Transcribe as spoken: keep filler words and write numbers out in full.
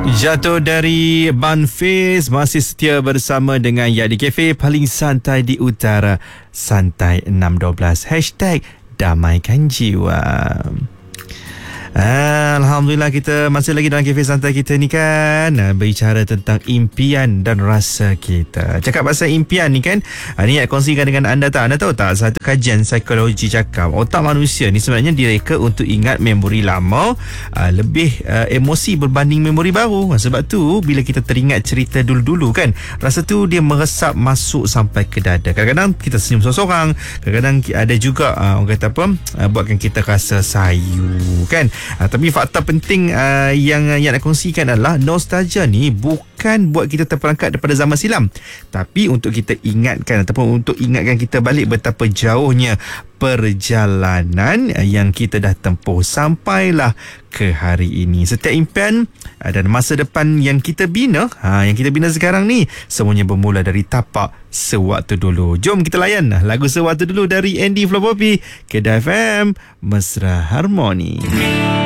Jatuh dari Banfiz, masih setia bersama dengan Ya di Cafe, paling santai di utara, santai enam dua belas. Hashtag damaikan jiwa. Alhamdulillah, kita masih lagi dalam Cafe Santai kita ni kan, berbicara tentang impian dan rasa kita. Cakap pasal impian ni kan, ni nak kongsikan dengan anda tak? Anda tahu tak, satu kajian psikologi cakap otak manusia ni sebenarnya direka untuk ingat memori lama uh, lebih uh, emosi berbanding memori baru. Sebab tu bila kita teringat cerita dulu-dulu kan, rasa tu dia meresap masuk sampai ke dada. Kadang-kadang kita senyum seorang-seorang, kadang-kadang ada juga uh, orang kata apa, uh, buatkan kita rasa sayu kan. Uh, tapi fakta penting uh, yang yang nak kongsikan adalah nostalgia ni bukan buat kita terperangkap daripada zaman silam, tapi untuk kita ingatkan ataupun untuk ingatkan kita balik betapa jauhnya perjalanan yang kita dah tempuh sampailah ke hari ini. Setiap impian dan masa depan yang kita bina, ha, yang kita bina sekarang ni, semuanya bermula dari tapak Sewaktu Dulu. Jom kita layan lagu Sewaktu Dulu dari Andy Flow Poppy, Kedah F M, Mesra Harmoni.